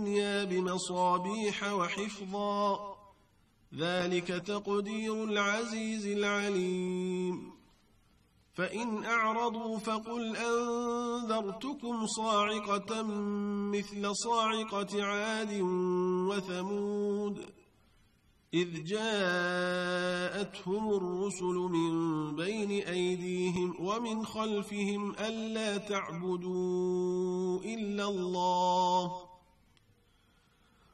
الدنيا بمصابيح وحفظا ذلك تقدير العزيز العليم فإن أعرضوا فقل أنذرتكم صاعقة مثل صاعقة عاد وثمود إذ جاءتهم الرسل من بين أيديهم ومن خلفهم ألا تعبدوا إلا الله